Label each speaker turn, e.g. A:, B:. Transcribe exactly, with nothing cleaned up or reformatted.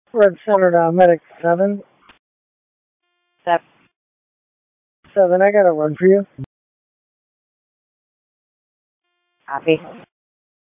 A: Red Center uh, Medic seven.
B: Seven.
A: seven, I got a run for you.
B: Copy.